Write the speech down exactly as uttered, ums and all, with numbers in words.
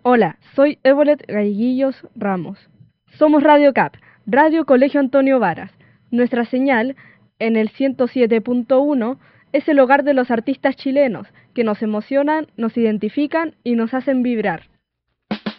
Hola, soy Evolet Galleguillos Ramos. Somos Radio Cap, Radio Colegio Antonio Varas. Nuestra señal, en el ciento siete punto uno, es el hogar de los artistas chilenos, que nos emocionan, nos identifican y nos hacen vibrar.